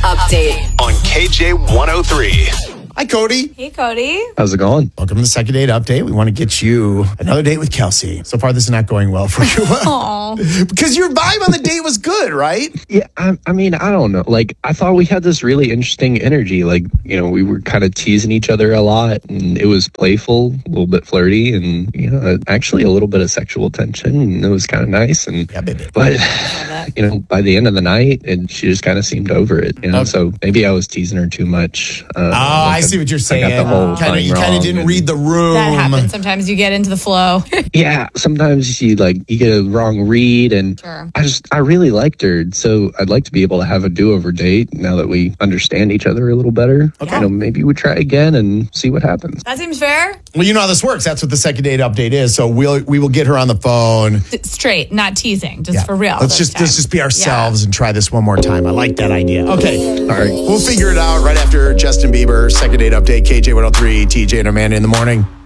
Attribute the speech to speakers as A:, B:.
A: update
B: on KJ103.
C: Hi, Cody.
A: Hey, Cody.
D: How's it going?
C: Welcome to the second date update. We want to get you another date with Kelsey. So far, this is not going well for you.
A: Aww.
C: Because your vibe on the date was good, right?
D: Yeah, I mean, I don't know. Like, I thought we had this really interesting energy. Like, you know, we were kind of teasing each other a lot, and it was playful, a little bit flirty, and, you know, actually a little bit of sexual tension, and it was kind of nice. And
C: Yeah, baby.
D: But, you know, by the end of the night, and she just kind of seemed over it, you know?
C: Okay.
D: So maybe I was teasing her too much.
C: I see what you're saying.
D: I got the whole thing
C: You kind
D: wrong,
C: of didn't
D: and-
C: read the room.
A: That happens. Sometimes you get into the flow.
D: Yeah, sometimes you get a wrong read, and
A: Sure.
D: I really liked her, so I'd like to be able to have a do-over date now that we understand each other a little better.
C: Okay.
D: You know, maybe we try again and see what happens.
A: That seems fair.
C: Well, you know how this works. That's what the second date update is. So we will get her on the phone.
A: Straight, not teasing, just
C: Yeah.
A: for real.
C: Let's just be ourselves and try this one more time. I like that idea. Okay.
D: All right.
C: We'll figure it out right after Justin Bieber, second date update, KJ103, TJ and Amanda in the morning.